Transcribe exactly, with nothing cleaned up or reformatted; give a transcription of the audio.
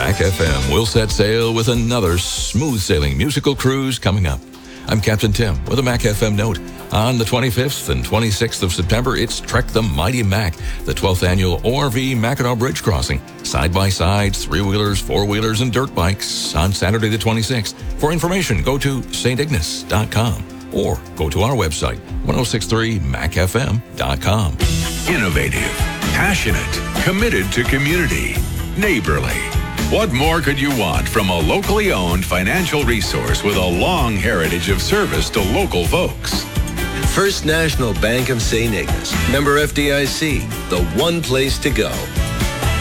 Mac F M will set sail with another smooth-sailing musical cruise coming up. I'm Captain Tim with a Mac F M note. On the twenty-fifth and twenty-sixth of September, it's Trek the Mighty Mac, the twelfth annual O R V Mackinac Bridge Crossing. Side-by-sides, three-wheelers, four-wheelers, and dirt bikes on Saturday the twenty-sixth. For information, go to s t ignace dot com or go to our website, ten sixty-three mac f m dot com. Innovative, passionate, committed to community, neighborly. What more could you want from a locally owned financial resource with a long heritage of service to local folks? First National Bank of Saint Ignace, member F D I C, the one place to go.